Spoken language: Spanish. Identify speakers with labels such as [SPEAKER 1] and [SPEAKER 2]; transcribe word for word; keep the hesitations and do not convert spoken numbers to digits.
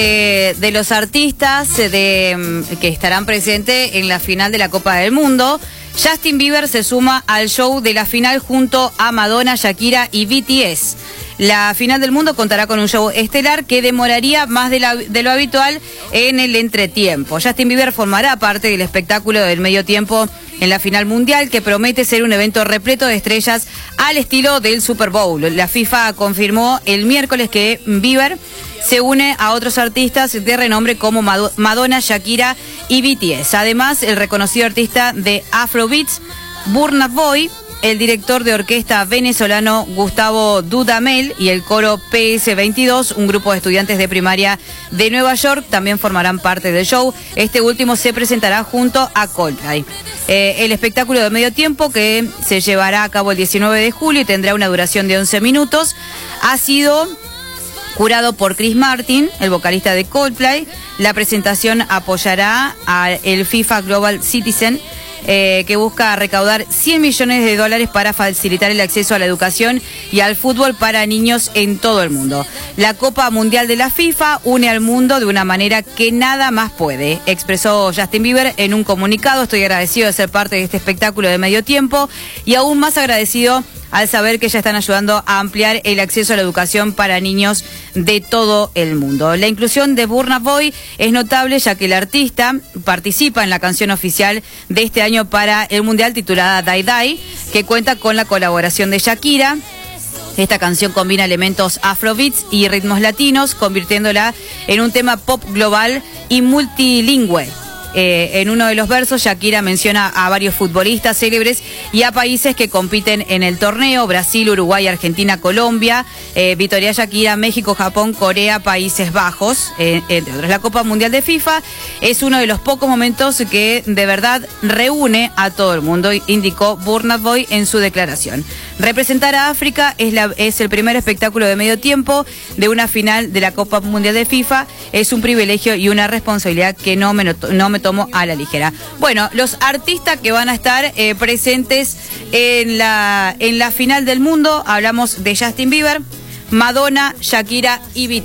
[SPEAKER 1] Eh, de los artistas de, que estarán presentes en la final de la Copa del Mundo, Justin Bieber se suma al show de la final junto a Madonna, Shakira y B T S. La final del mundo contará con un show estelar que demoraría más de, la, de lo habitual en el entretiempo. Justin Bieber formará parte del espectáculo del medio tiempo en la final mundial, que promete ser un evento repleto de estrellas al estilo del Super Bowl. La FIFA confirmó el miércoles que Bieber se une a otros artistas de renombre como Madonna, Shakira y B T S. Además, el reconocido artista de Afrobeats, Burna Boy, el director de orquesta venezolano Gustavo Dudamel y el coro P S veintidós, un grupo de estudiantes de primaria de Nueva York, también formarán parte del show. Este último se presentará junto a Coldplay. Eh, el espectáculo de medio tiempo, que se llevará a cabo el diecinueve de julio y tendrá una duración de once minutos, ha sido curado por Chris Martin, el vocalista de Coldplay. La presentación apoyará al FIFA Global Citizen, Eh, que busca recaudar cien millones de dólares para facilitar el acceso a la educación y al fútbol para niños en todo el mundo. La Copa Mundial de la FIFA une al mundo de una manera que nada más puede, expresó Justin Bieber en un comunicado. Estoy agradecido de ser parte de este espectáculo de medio tiempo y aún más agradecido al saber que ya están ayudando a ampliar el acceso a la educación para niños de todo el mundo. La inclusión de Burna Boy es notable, ya que el artista participa en la canción oficial de este año para el Mundial, titulada Die Die, que cuenta con la colaboración de Shakira. Esta canción combina elementos afrobeats y ritmos latinos, convirtiéndola en un tema pop global y multilingüe. Eh, en uno de los versos, Shakira menciona a varios futbolistas célebres y a países que compiten en el torneo: Brasil, Uruguay, Argentina, Colombia, eh, Victoria Shakira, México, Japón, Corea, Países Bajos, eh, entre otros. La Copa Mundial de FIFA es uno de los pocos momentos que de verdad reúne a todo el mundo, indicó Burna Boy en su declaración. Representar a África es, la, es el primer espectáculo de medio tiempo de una final de la Copa Mundial de FIFA. Es un privilegio y una responsabilidad que no me, no me tomo a la ligera. Bueno, los artistas que van a estar eh, presentes en la, en la final del mundo, hablamos de Justin Bieber, Madonna, Shakira y B T S.